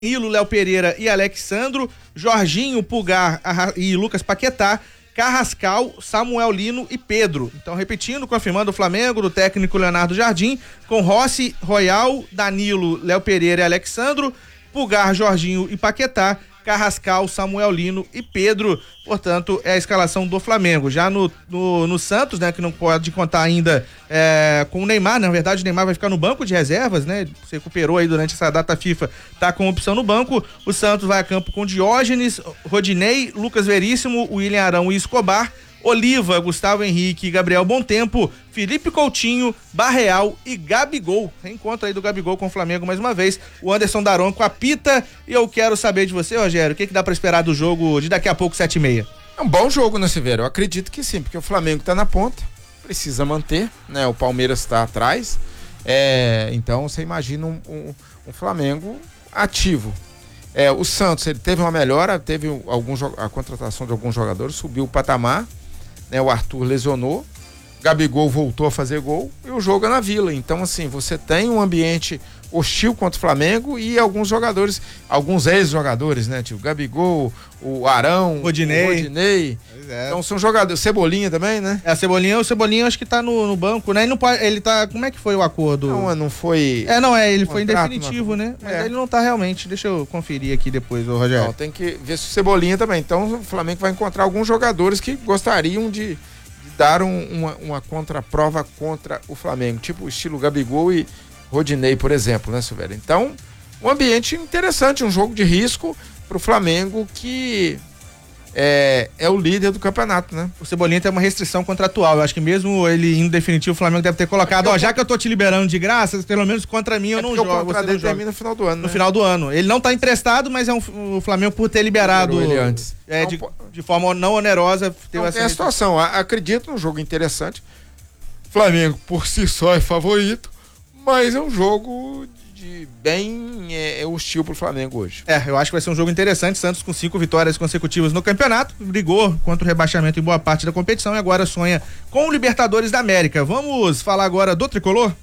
Danilo, Léo Pereira e Alexandro, Jorginho, Pulgar e Lucas Paquetá, Carrascal, Samuel Lino e Pedro. Então, repetindo, confirmando o Flamengo, do técnico Leonardo Jardim, com Rossi, Royal, Danilo, Léo Pereira e Alexandro, Pulgar, Jorginho e Paquetá, Carrascal, Samuel Lino e Pedro. Portanto, é a escalação do Flamengo. Já no Santos, né, que não pode contar ainda com o Neymar, na verdade o Neymar vai ficar no banco de reservas, né, se recuperou aí durante essa data FIFA, tá com opção no banco. O Santos vai a campo com Diógenes, Rodinei, Lucas Veríssimo, William Arão e Escobar, Oliva, Gustavo Henrique e Gabriel Bontempo, Felipe Coutinho, Barreal e Gabigol. Reencontro aí do Gabigol com o Flamengo mais uma vez. O Anderson Daronco apita e eu quero saber de você, Rogério, o que dá pra esperar do jogo de daqui a pouco, 7h30? É um bom jogo, né, Severo? Eu acredito que sim, porque o Flamengo tá na ponta, precisa manter, né? O Palmeiras tá atrás, então você imagina um Flamengo ativo. O Santos, ele teve uma melhora, teve a contratação de alguns jogadores, subiu o patamar, né? O Arthur lesionou, Gabigol voltou a fazer gol e o jogo é na Vila. Então, assim, você tem um ambiente hostil contra o Flamengo e alguns jogadores, alguns ex-jogadores, né? Tipo Gabigol, o Arão, o Rodinei. Então são jogadores. Cebolinha também, né? O Cebolinha acho que tá no banco, né? Ele não pode, ele tá. Como é que foi o acordo? Não foi. Ele foi em definitivo, né? Mas ele não tá realmente. Deixa eu conferir aqui depois, o Rogério. Não, tem que ver se o Cebolinha também. Então o Flamengo vai encontrar alguns jogadores que gostariam de dar uma contraprova contra o Flamengo, tipo estilo Gabigol e Rodinei, por exemplo, né, Silvério? Então, um ambiente interessante, um jogo de risco pro Flamengo que é o líder do campeonato, né? O Cebolinha tem uma restrição contratual, eu acho que mesmo ele indo definitivo, o Flamengo deve ter colocado, já que eu tô te liberando de graça, pelo menos contra mim eu não jogo. O contrato dele termina no final do ano, No final do ano. Ele não tá emprestado, mas o Flamengo por ter liberado ele antes. De forma não onerosa. Tem a situação, acredito num jogo interessante. Flamengo por si só é favorito, mas é um jogo bem hostil pro Flamengo hoje. Eu acho que vai ser um jogo interessante. Santos com 5 vitórias consecutivas no campeonato, brigou contra o rebaixamento em boa parte da competição e agora sonha com o Libertadores da América. Vamos falar agora do Tricolor?